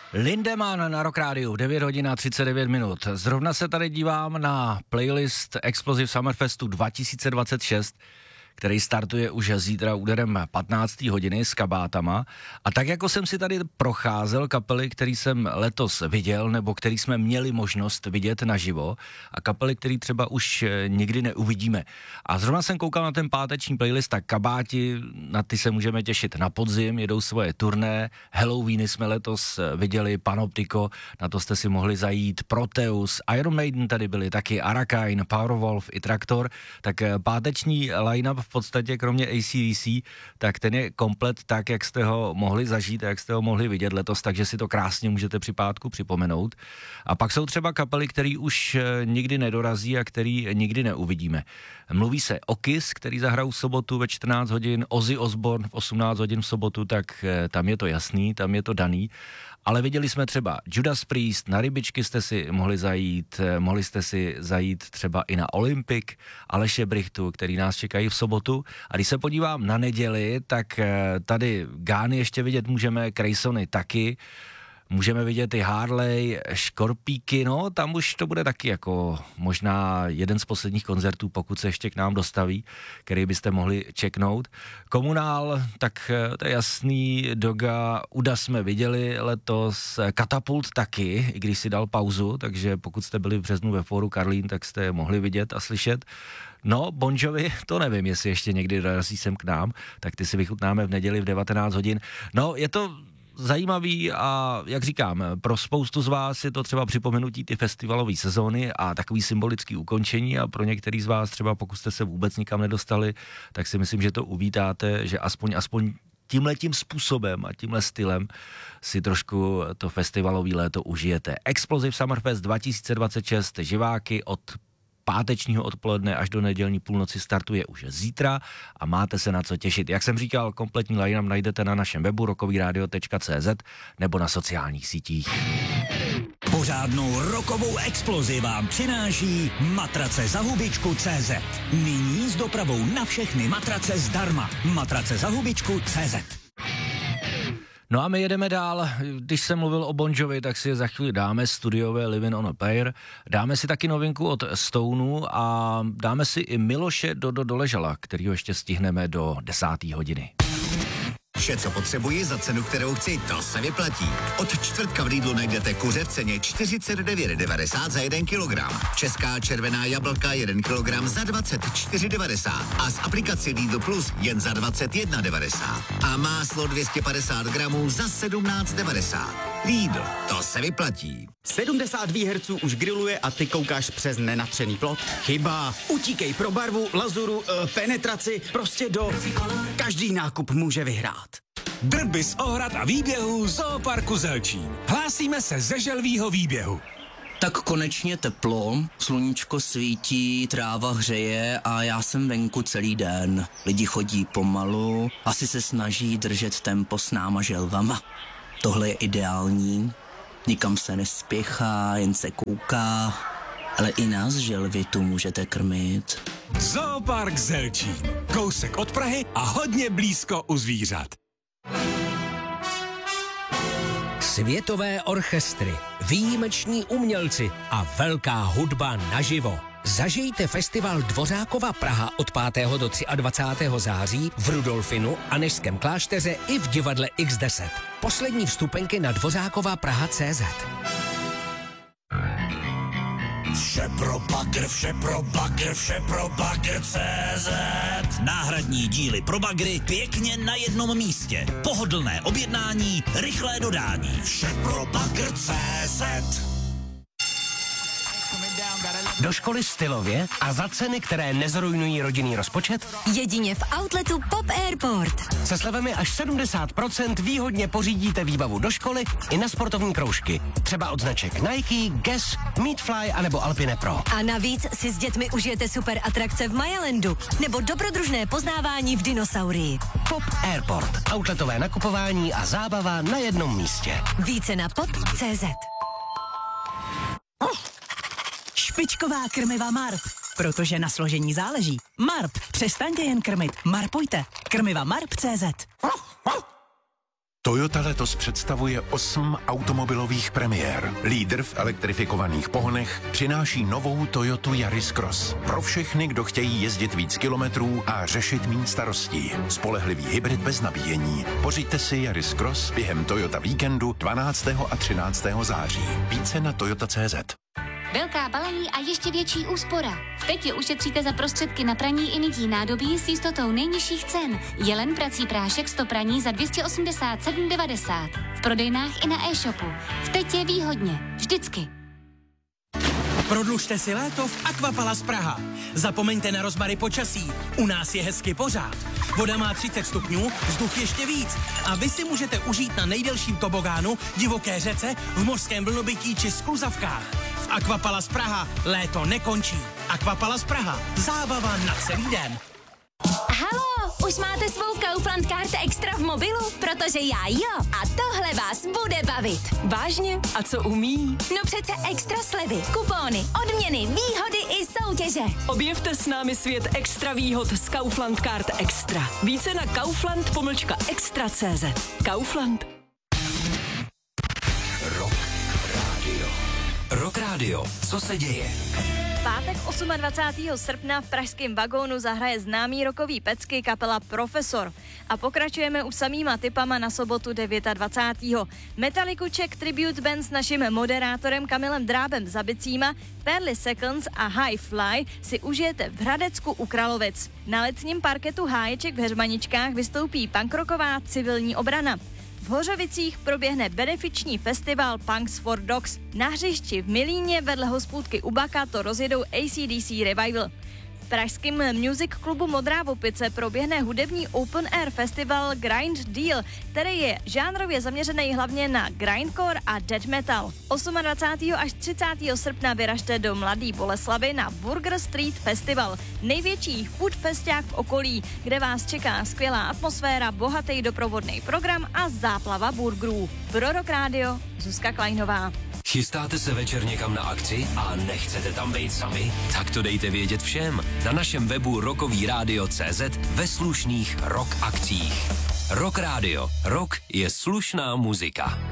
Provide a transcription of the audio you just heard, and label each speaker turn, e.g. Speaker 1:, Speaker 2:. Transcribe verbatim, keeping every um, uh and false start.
Speaker 1: Lindemann na Rock Rádiu, devět hodin a třicet devět minut. Zrovna se tady dívám na playlist Explosive Summerfestu dva tisíce dvacet šest, který startuje už zítra úderem patnácté hodiny s kabátama. A tak jako jsem si tady procházel kapely, který jsem letos viděl, nebo který jsme měli možnost vidět naživo, a kapely, který třeba už nikdy neuvidíme. A zrovna jsem koukal na ten páteční playlist, tak kabáti, na ty se můžeme těšit na podzim, jedou svoje turné, Halloweeny jsme letos viděli, Panoptico, na to jste si mohli zajít, Proteus, Iron Maiden tady byli taky, Arakain, Powerwolf i Traktor, tak páteční line-up v podstatě kromě A C D C, tak ten je komplet tak, jak jste ho mohli zažít a jak jste ho mohli vidět letos, takže si to krásně můžete při pátku připomenout. A pak jsou třeba kapely, který už nikdy nedorazí a který nikdy neuvidíme. Mluví se o Kiss, který zahrajou v sobotu ve čtrnáct hodin, Ozzy Osbourne v osmnáct hodin v sobotu, tak tam je to jasný, tam je to daný. Ale viděli jsme třeba Judas Priest, na Rybičky jste si mohli zajít, mohli jste si zajít třeba i na Olympic, Aleše Brichtu, který nás čekají v sobotu. A když se podívám na neděli, tak tady Gány ještě vidět můžeme, Creysony taky, můžeme vidět i Harley, Škorpíky, no tam už to bude taky jako možná jeden z posledních koncertů, pokud se ještě k nám dostaví, který byste mohli čeknout. Komunál, tak to je jasný, Doga, Uda jsme viděli letos, Katapult taky, i když si dal pauzu, takže pokud jste byli v březnu ve Fóru Karlín, tak jste je mohli vidět a slyšet. No, Bon Jovi, to nevím, jestli ještě někdy dorazí sem k nám, tak ty si vychutnáme v neděli v devatenáct hodin. No, je to zajímavý a jak říkám, pro spoustu z vás je to třeba připomenutí ty festivalové sezóny a takový symbolický ukončení a pro některý z vás třeba pokud jste se vůbec nikam nedostali, tak si myslím, že to uvítáte, že aspoň, aspoň tímhletím způsobem a tímhle stylem si trošku to festivalový léto užijete. Explosive Summerfest dva tisíce dvacet šest, živáky od pátečního odpoledne až do nedělní půlnoci startuje už zítra a máte se na co těšit. Jak jsem říkal, kompletní line-up najdete na našem webu rockovyradio tečka cé zet nebo na sociálních sítích.
Speaker 2: Pořádnou rokovou explozi vám přináší matrace za hubičku tečka cé zet. Nyní s dopravou na všechny matrace zdarma. Matrace za hubičku tečka cé zet.
Speaker 1: No a my jedeme dál. Když jsem mluvil o Bon Jovi, tak si je za chvíli dáme studiové Living on a Prayer. Dáme si taky novinku od Stoneu a dáme si i Miloše Dodo Doležala, kterýho ještě stihneme do desáté hodiny.
Speaker 3: Vše, co potřebuji za cenu, kterou chci, to se vyplatí. Od čtvrtka v Lidlu najdete kuře v ceně čtyřicet devět devadesát za jeden kilogram. Česká červená jablka jeden kilogram za dvacet čtyři devadesát a z aplikaci Lidl Plus jen za dvacet jedna devadesát. A máslo dvě stě padesát gramů za sedmnáct devadesát. Lidl, to se vyplatí.
Speaker 4: sedmdesát výherců už grilluje a ty koukáš přes nenatřený plot? Chyba. Utíkej pro barvu, lazuru, e, penetraci, prostě do... Každý nákup může vyhrát.
Speaker 5: Drby z ohrad a výběhů Zooparku Zelčín. Hlásíme se ze želvího výběhu.
Speaker 6: Tak konečně teplo, sluníčko svítí, tráva hřeje a já jsem venku celý den. Lidi chodí pomalu, asi se snaží držet tempo s náma želvama. Tohle je ideální, nikam se nespěchá, jen se kouká, ale i nás želvy tu můžete krmit.
Speaker 5: Zoopark Zelčín, kousek od Prahy a hodně blízko u zvířat.
Speaker 7: Světové orchestry, výjimeční umělci a velká hudba naživo. Zažijte festival Dvořákova Praha od pátého do dvacátého třetího září v Rudolfinu, Anežském klášteře i v divadle iks deset. Poslední vstupenky na dvořákova praha tečka cé zet.
Speaker 2: Vše pro bagr, vše pro bagr, vše pro bagr tečka cé zet. Náhradní díly pro bagry pěkně na jednom místě. Pohodlné objednání, rychlé dodání. Vše pro bagr tečka cé zet.
Speaker 7: Do školy stylově a za ceny, které nezrujnují rodinný rozpočet?
Speaker 8: Jedině v outletu Pop Airport.
Speaker 7: Se slevami až sedmdesát procent výhodně pořídíte výbavu do školy i na sportovní kroužky. Třeba od značek Nike, Guess, Meatfly anebo Alpine Pro.
Speaker 8: A navíc si s dětmi užijete super atrakce v Majalandu nebo dobrodružné poznávání v dinosaurii.
Speaker 7: Pop Airport. Outletové nakupování a zábava na jednom místě.
Speaker 8: Více na pop tečka cé zet.
Speaker 9: Oh. Špičková krmiva Marp, protože na složení záleží. Marp, přestaňte jen krmit, marpujte. Krmiva Marp tečka cé zet.
Speaker 10: Toyota letos představuje osm automobilových premiér. Lídr v elektrifikovaných pohonech přináší novou Toyotu Yaris Cross. Pro všechny, kdo chtějí jezdit víc kilometrů a řešit méně starostí. Spolehlivý hybrid bez nabíjení. Pořiďte si Yaris Cross během Toyota víkendu dvanáctého a třináctého září. Více na toyota tečka cé zet.
Speaker 11: Velká balení a ještě větší úspora. V Tetě ušetříte za prostředky na praní i mytí nádobí s jistotou nejnižších cen. Jelen prací prášek sto praní za dvě stě osmdesát sedm devadesát. V prodejnách i na e-shopu. V Tetě výhodně. Vždycky.
Speaker 12: Prodlužte si léto v Aquapalace Praha. Zapomeňte na rozmary počasí. U nás je hezky pořád. Voda má třicet stupňů, vzduch ještě víc. A vy si můžete užít na nejdelším tobogánu, divoké řece, v mořském vlnobytí či skluzavkách. V Aquapalace Praha léto nekončí. Aquapalace Praha. Zábava na celý den.
Speaker 13: Halo, už máte svou Kaufland Card Extra v mobilu? Protože já jo. A tohle vás bude bavit.
Speaker 9: Vážně? A co umí?
Speaker 13: No přece extra slevy, kupóny, odměny, výhody i soutěže.
Speaker 9: Objevte s námi svět extra výhod z Kaufland Card Extra. Více na kaufland pomlčka extra tečka cé zet. Kaufland.
Speaker 7: Rock Radio. Rock Radio. Co se děje?
Speaker 14: Pátek dvacátého osmého srpna v pražském Vagónu zahraje známý rockový pecky kapela Profesor. A pokračujeme už samýma tipama na sobotu dvacátého devátého Metallica Czech Tribute Band s naším moderátorem Kamilem Drábem za bicíma, Pearly Seconds a High Fly si užijete v Hradecku u Kralovic. Na letním parketu Háječek v Heřmaničkách vystoupí punkrocková Civilní obrana. V Hořovicích proběhne benefiční festival Punks for Dogs. Na hřišti v Milíně vedle hospůdky Ubaka to rozjedou A C D C Revival. V pražském music klubu Modrá Vopice proběhne hudební open air festival Grind Deal, který je žánrově zaměřený hlavně na grindcore a death metal. dvacátého osmého až třicátého srpna vyražte do Mladý Boleslavy na Burger Street Festival, největší food festiák v okolí, kde vás čeká skvělá atmosféra, bohatý doprovodný program a záplava burgerů. Pro Rock Radio Zuzka Kleinová.
Speaker 7: Chystáte se večer někam na akci a nechcete tam být sami? Tak to dejte vědět všem. Na našem webu rockový rádio tečka cé zet ve slušných rock akcích. Rock Radio. Rock je slušná muzika.